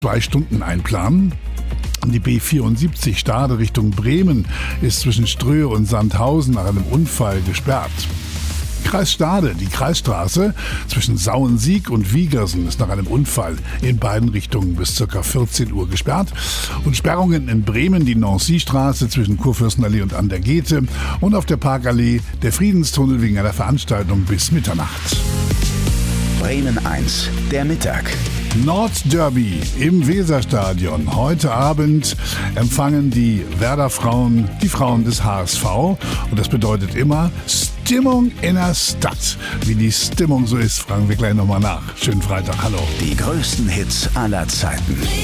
2 Stunden einplanen. Die B74 Stade Richtung Bremen ist zwischen Ströhe und Sandhausen nach einem Unfall gesperrt. Kreis Stade, die Kreisstraße zwischen Sauensiek und Wiegersen ist nach einem Unfall in beiden Richtungen bis ca. 14 Uhr gesperrt. Und Sperrungen in Bremen, die Nancy-Straße zwischen Kurfürstenallee und an der Goethe und auf der Parkallee der Friedenstunnel wegen einer Veranstaltung bis Mitternacht. Bremen 1, der Mittag. Nordderby im Weserstadion. Heute Abend empfangen die Werder-Frauen die Frauen des HSV. Und das bedeutet immer Stimmung in der Stadt. Wie die Stimmung so ist, fragen wir gleich nochmal nach. Schönen Freitag, hallo. Die größten Hits aller Zeiten.